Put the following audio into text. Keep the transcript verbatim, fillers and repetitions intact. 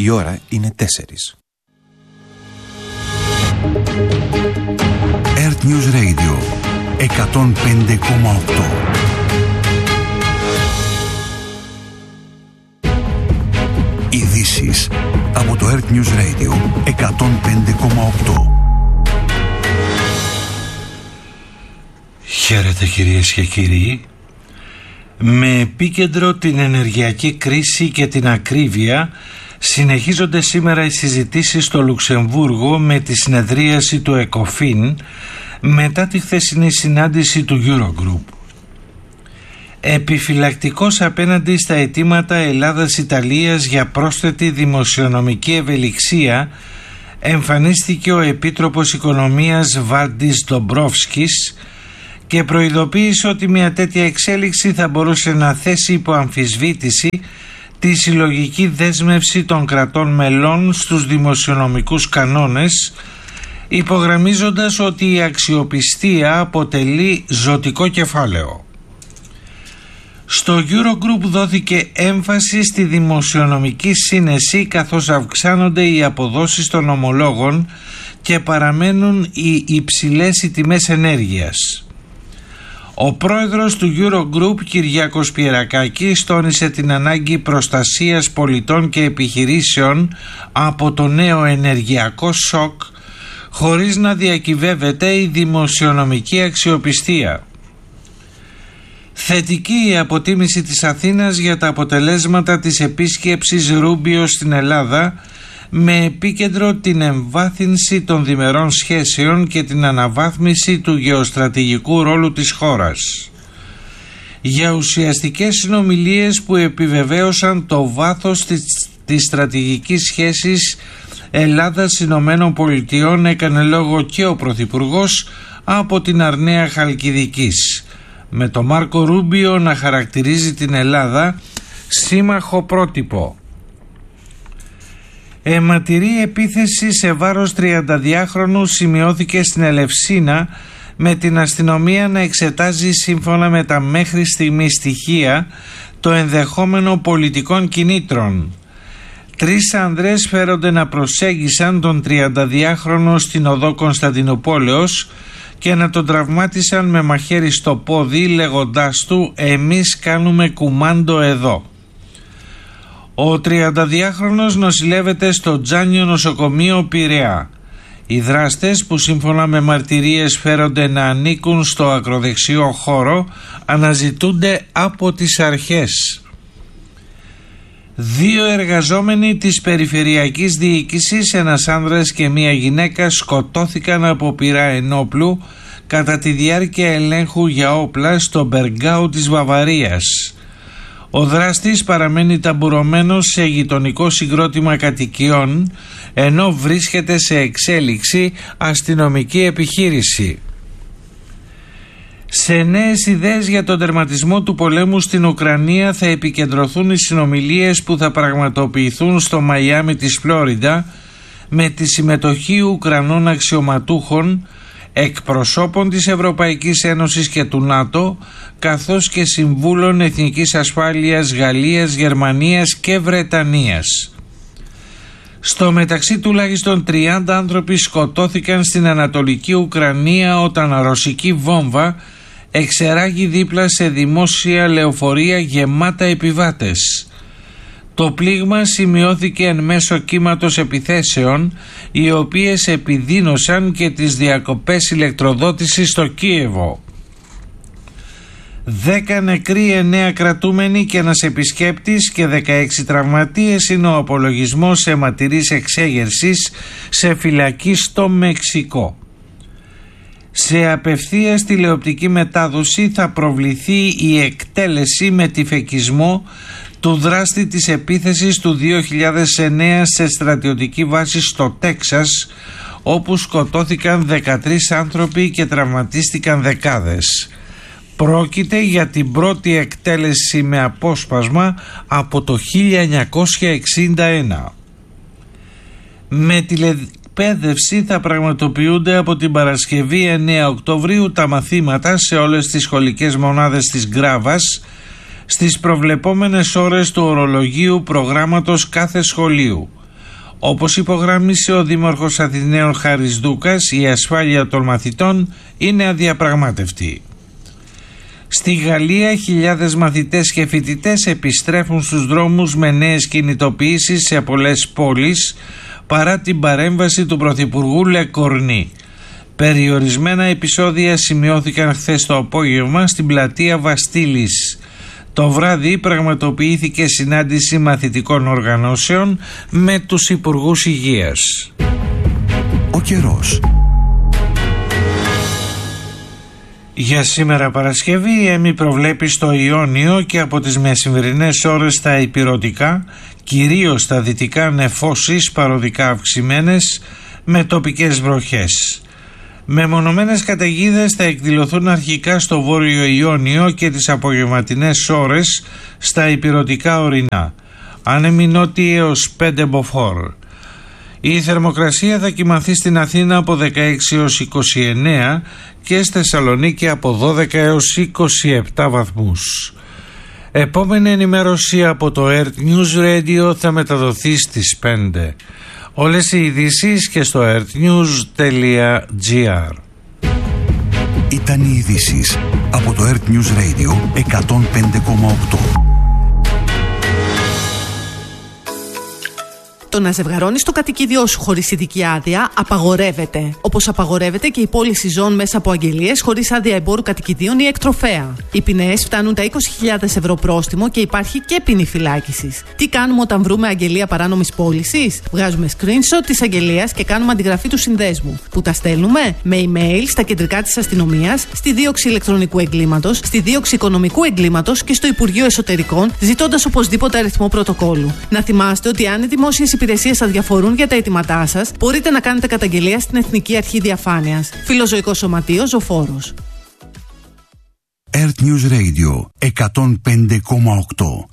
Η ώρα είναι τέσσερις. Earth News Radio εκατόν πέντε κόμμα οκτώ. Ειδήσεις από το Earth News Radio εκατόν πέντε κόμμα οκτώ. Χαίρετε κυρίες και κύριοι. Με επίκεντρο την ενεργειακή κρίση και την ακρίβεια, συνεχίζονται σήμερα οι συζητήσεις στο Λουξεμβούργο με τη συνεδρίαση του ΕΚΟΦΗΝ μετά τη χθεσινή συνάντηση του Eurogroup. Επιφυλακτικός απέναντι στα αιτήματα Ελλάδας-Ιταλίας για πρόσθετη δημοσιονομική ευελιξία εμφανίστηκε ο Επίτροπος Οικονομίας Βάλντις Ντομπρόφσκης και προειδοποίησε ότι μια τέτοια εξέλιξη θα μπορούσε να θέσει υπό αμφισβήτηση τη συλλογική δέσμευση των κρατών μελών στους δημοσιονομικούς κανόνες, υπογραμμίζοντας ότι η αξιοπιστία αποτελεί ζωτικό κεφάλαιο. Στο Eurogroup δόθηκε έμφαση στη δημοσιονομική σύνεση, καθώς αυξάνονται οι αποδόσεις των ομολόγων και παραμένουν οι υψηλές οι τιμές ενέργειας. Ο πρόεδρος του Eurogroup, Κυριάκος Πιερακάκης, τόνισε την ανάγκη προστασίας πολιτών και επιχειρήσεων από το νέο ενεργειακό σοκ, χωρίς να διακυβεύεται η δημοσιονομική αξιοπιστία. Θετική η αποτίμηση της Αθήνας για τα αποτελέσματα της επίσκεψης Ρούμπιο στην Ελλάδα, με επίκεντρο την εμβάθυνση των διμερών σχέσεων και την αναβάθμιση του γεωστρατηγικού ρόλου της χώρας. Για ουσιαστικές συνομιλίες που επιβεβαίωσαν το βάθος της, της στρατηγικής σχέσης Ελλάδας-Ηνωμένων Πολιτειών έκανε λόγο και ο Πρωθυπουργός από την Αρναία Χαλκιδικής, με τον Μάρκο Ρούμπιο να χαρακτηρίζει την Ελλάδα σύμμαχο πρότυπο. Αιματηρή επίθεση σε βάρος τριανταδυάχρονου σημειώθηκε στην Ελευσίνα, με την αστυνομία να εξετάζει σύμφωνα με τα μέχρι στιγμή στοιχεία το ενδεχόμενο πολιτικών κινήτρων. Τρεις ανδρές φέρονται να προσέγγισαν τον τριανταδυάχρονο στην οδό Κωνσταντινούπολεως και να τον τραυμάτισαν με μαχαίρι στο πόδι, λέγοντάς του «Εμείς κάνουμε κουμάντο εδώ». Ο τριανταδυάχρονος νοσηλεύεται στο Τζάνιο νοσοκομείο Πειραιά. Οι δράστες, που σύμφωνα με μαρτυρίες φέρονται να ανήκουν στο ακροδεξιό χώρο, αναζητούνται από τις αρχές. Δύο εργαζόμενοι της Περιφερειακής Διοίκησης, ένας άνδρας και μία γυναίκα, σκοτώθηκαν από πυρά ενόπλου κατά τη διάρκεια ελέγχου για όπλα στο Μπεργκάου της Βαβαρίας. Ο δράστης παραμένει ταμπουρωμένος σε γειτονικό συγκρότημα κατοικιών, ενώ βρίσκεται σε εξέλιξη αστυνομική επιχείρηση. Σε νέες ιδέες για τον τερματισμό του πολέμου στην Ουκρανία θα επικεντρωθούν οι συνομιλίες που θα πραγματοποιηθούν στο Μαϊάμι της Φλόριντα, με τη συμμετοχή Ουκρανών αξιωματούχων, εκπροσώπων της Ευρωπαϊκής Ένωσης και του ΝΑΤΟ, καθώς και συμβούλων εθνικής ασφάλειας Γαλλίας, Γερμανίας και Βρετανίας. Στο μεταξύ, τουλάχιστον τριάντα άνθρωποι σκοτώθηκαν στην Ανατολική Ουκρανία όταν ρωσική βόμβα εξεράγει δίπλα σε δημόσια λεωφορεία γεμάτα επιβάτες. Το πλήγμα σημειώθηκε εν μέσω κύματος επιθέσεων, οι οποίες επιδίνωσαν και τις διακοπές ηλεκτροδότησης στο Κίεβο. Δέκα νεκροί, εννέα κρατούμενοι και ένας επισκέπτης και δεκαέξι τραυματίες είναι ο απολογισμός αιματηρής εξέγερσης σε φυλακή στο Μεξικό. Σε απευθείας τηλεοπτική μετάδοση θα προβληθεί η εκτέλεση με τυφεκισμό του δράστη της επίθεσης του δύο χιλιάδες εννέα σε στρατιωτική βάση στο Τέξας, όπου σκοτώθηκαν δεκατρείς άνθρωποι και τραυματίστηκαν δεκάδες. Πρόκειται για την πρώτη εκτέλεση με απόσπασμα από το χίλια εννιακόσια εξήντα ένα. Με τηλεκπαίδευση θα πραγματοποιούνται από την Παρασκευή εννέα Οκτωβρίου τα μαθήματα σε όλες τις σχολικές μονάδες της Γκράβας, στις προβλεπόμενες ώρες του ορολογίου προγράμματος κάθε σχολείου. Όπως υπογράμμισε ο Δήμαρχος Αθηναίων Χάρης Δούκας, η ασφάλεια των μαθητών είναι αδιαπραγμάτευτη. Στη Γαλλία χιλιάδες μαθητές και φοιτητές επιστρέφουν στους δρόμους με νέες κινητοποιήσεις σε πολλές πόλεις παρά την παρέμβαση του Πρωθυπουργού Λεκορνή. Περιορισμένα επεισόδια σημειώθηκαν χθες το απόγευμα στην πλατεία Βαστίλης. Το βράδυ πραγματοποιήθηκε συνάντηση μαθητικών οργανώσεων με τους Υπουργούς Υγείας. Ο καιρός. Για σήμερα Παρασκευή η ΕΜΗ προβλέπει στο Ιόνιο και από τις μεσημβρινές ώρες στα ηπειρωτικά, κυρίως στα δυτικά, νεφώσεις παροδικά αυξημένες με τοπικές βροχές. Μεμονωμένες καταιγίδες θα εκδηλωθούν αρχικά στο Βόρειο Ιόνιο και τις απογευματινές ώρες στα ηπειρωτικά ορεινά, άνεμοι νότιοι έως πέντε μποφόρ. Η θερμοκρασία θα κυμανθεί στην Αθήνα από δεκαέξι έως είκοσι εννέα και στη Θεσσαλονίκη από δώδεκα έως είκοσι επτά βαθμούς. Επόμενη ενημέρωση από το Earth News Radio θα μεταδοθεί στις πέντε. Όλες οι ειδήσεις και στο earthnews τελεία gr. Ήταν οι ειδήσεις από το Earth News Radio εκατόν πέντε κόμμα οκτώ. Το να ζευγαρώνεις το κατοικίδιό σου χωρίς ειδική άδεια απαγορεύεται. Όπως απαγορεύεται και η πώληση ζώων μέσα από αγγελίες χωρίς άδεια εμπόρου κατοικιδίων ή εκτροφέα. Οι ποινές φτάνουν τα είκοσι χιλιάδες ευρώ πρόστιμο και υπάρχει και ποινή φυλάκισης. Τι κάνουμε όταν βρούμε αγγελία παράνομης πώλησης? Βγάζουμε screenshot της αγγελίας και κάνουμε αντιγραφή του συνδέσμου. Που τα στέλνουμε με email στα κεντρικά της αστυνομίας, στη δίωξη ηλεκτρονικού εγκλήματος, στη δίωξη οικονομικού εγκλήματος και στο Υπουργείο Εσωτερικών, ζητώντας οπωσδήποτε αριθμό πρωτοκόλλου. Να θυμάστε ότι αν οι δημόσιες υπηρεσίες αδιαφορούν για τα αιτήματά σας, μπορείτε να κάνετε καταγγελία στην Εθνική Αρχή Διαφάνειας. Φιλοζωικό Σωματείο Ζωφόρος. Earth News Radio εκατόν πέντε κόμμα οκτώ.